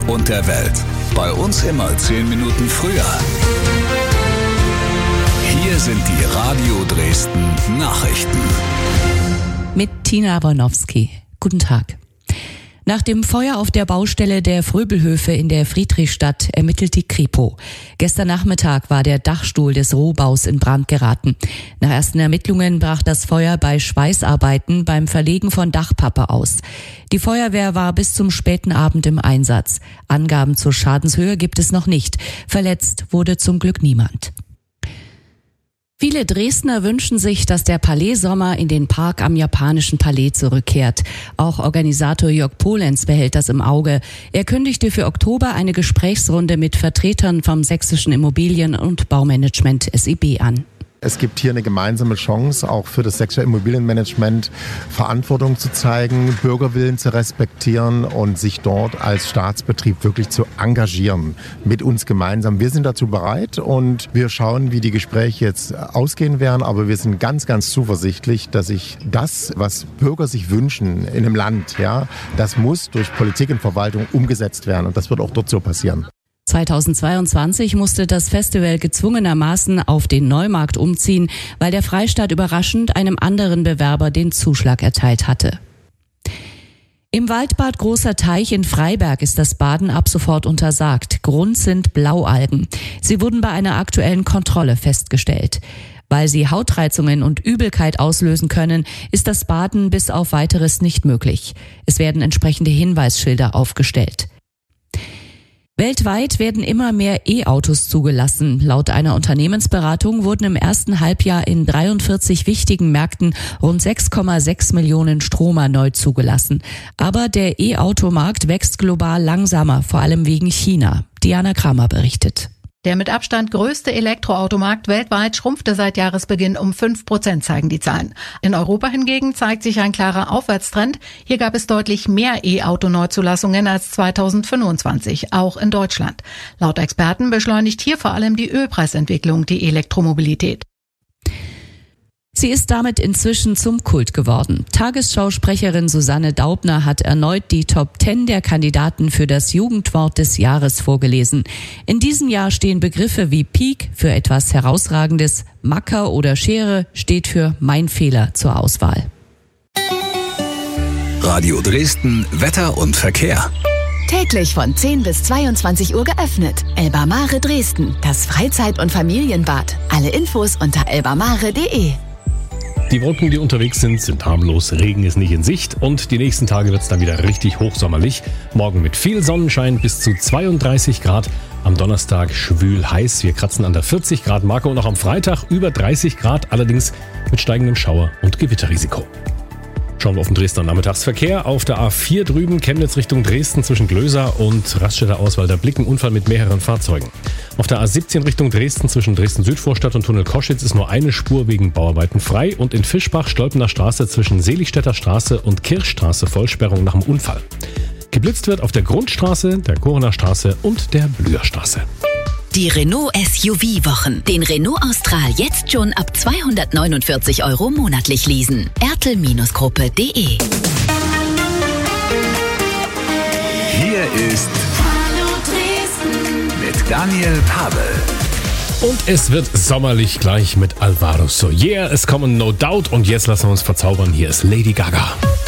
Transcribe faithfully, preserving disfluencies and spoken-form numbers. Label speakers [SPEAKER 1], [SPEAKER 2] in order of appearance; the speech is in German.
[SPEAKER 1] und der Welt. Bei uns immer zehn Minuten früher. Hier sind die Radio Dresden Nachrichten.
[SPEAKER 2] Mit Tina Bornowski. Guten Tag. Nach dem Feuer auf der Baustelle der Fröbelhöfe in der Friedrichstadt ermittelt die Kripo. Gestern Nachmittag war der Dachstuhl des Rohbaus in Brand geraten. Nach ersten Ermittlungen brach das Feuer bei Schweißarbeiten beim Verlegen von Dachpappe aus. Die Feuerwehr war bis zum späten Abend im Einsatz. Angaben zur Schadenshöhe gibt es noch nicht. Verletzt wurde zum Glück niemand. Viele Dresdner wünschen sich, dass der Palais-Sommer in den Park am Japanischen Palais zurückkehrt. Auch Organisator Jörg Polenz behält das im Auge. Er kündigte für Oktober eine Gesprächsrunde mit Vertretern vom Sächsischen Immobilien- und Baumanagement S I B an.
[SPEAKER 3] Es gibt hier eine gemeinsame Chance, auch für das Sächsische Immobilienmanagement Verantwortung zu zeigen, Bürgerwillen zu respektieren und sich dort als Staatsbetrieb wirklich zu engagieren. Mit uns gemeinsam. Wir sind dazu bereit und wir schauen, wie die Gespräche jetzt ausgehen werden. Aber wir sind ganz, ganz zuversichtlich, dass sich das, was Bürger sich wünschen in einem Land, ja, das muss durch Politik und Verwaltung umgesetzt werden. Und das wird auch dort so passieren.
[SPEAKER 2] zweitausendzweiundzwanzig musste das Festival gezwungenermaßen auf den Neumarkt umziehen, weil der Freistaat überraschend einem anderen Bewerber den Zuschlag erteilt hatte. Im Waldbad Großer Teich in Freiberg ist das Baden ab sofort untersagt. Grund sind Blaualgen. Sie wurden bei einer aktuellen Kontrolle festgestellt. Weil sie Hautreizungen und Übelkeit auslösen können, ist das Baden bis auf Weiteres nicht möglich. Es werden entsprechende Hinweisschilder aufgestellt. Weltweit werden immer mehr E-Autos zugelassen. Laut einer Unternehmensberatung wurden im ersten Halbjahr in dreiundvierzig wichtigen Märkten rund sechs Komma sechs Millionen Stromer neu zugelassen. Aber der E-Auto-Markt wächst global langsamer, vor allem wegen China. Diana Kramer berichtet.
[SPEAKER 4] Der mit Abstand größte Elektroautomarkt weltweit schrumpfte seit Jahresbeginn um fünf Prozent, zeigen die Zahlen. In Europa hingegen zeigt sich ein klarer Aufwärtstrend. Hier gab es deutlich mehr E-Auto-Neuzulassungen als zweitausendfünfundzwanzig, auch in Deutschland. Laut Experten beschleunigt hier vor allem die Ölpreisentwicklung die Elektromobilität.
[SPEAKER 2] Sie ist damit inzwischen zum Kult geworden. Tagesschausprecherin Susanne Daubner hat erneut die Top Ten der Kandidaten für das Jugendwort des Jahres vorgelesen. In diesem Jahr stehen Begriffe wie Peak für etwas Herausragendes, Macker oder Schere steht für Mein Fehler zur Auswahl.
[SPEAKER 1] Radio Dresden, Wetter und Verkehr.
[SPEAKER 5] Täglich von zehn bis zweiundzwanzig Uhr geöffnet. Elbamare Dresden, das Freizeit- und Familienbad. Alle Infos unter elbamare punkt de.
[SPEAKER 6] Die Wolken, die unterwegs sind, sind harmlos, Regen ist nicht in Sicht und die nächsten Tage wird es dann wieder richtig hochsommerlich. Morgen mit viel Sonnenschein bis zu zweiunddreißig Grad, am Donnerstag schwül heiß, wir kratzen an der vierzig Grad Marke und auch am Freitag über dreißig Grad, allerdings mit steigendem Schauer- und Gewitterrisiko. Schauen wir auf den Dresdner Nachmittagsverkehr. Auf der A vier drüben, Chemnitz Richtung Dresden zwischen Glöser und Raststätter Auswalder Blicken, Unfall mit mehreren Fahrzeugen. Auf der A siebzehn Richtung Dresden zwischen Dresden-Südvorstadt und Tunnel Koschitz ist nur eine Spur wegen Bauarbeiten frei und in Fischbach Stolpener Straße zwischen Seligstädter Straße und Kirchstraße Vollsperrung nach dem Unfall. Geblitzt wird auf der Grundstraße, der Korener Straße und der Blüherstraße.
[SPEAKER 5] Die Renault S U V-Wochen. Den Renault Austral jetzt schon ab zweihundertneunundvierzig Euro monatlich leasen. ertel Gruppe punkt de.
[SPEAKER 1] Hier ist
[SPEAKER 7] Hallo Dresden
[SPEAKER 1] mit Daniel Pavel.
[SPEAKER 6] Und es wird sommerlich gleich mit Alvaro Soler. Es kommen No Doubt und jetzt lassen wir uns verzaubern. Hier ist Lady Gaga.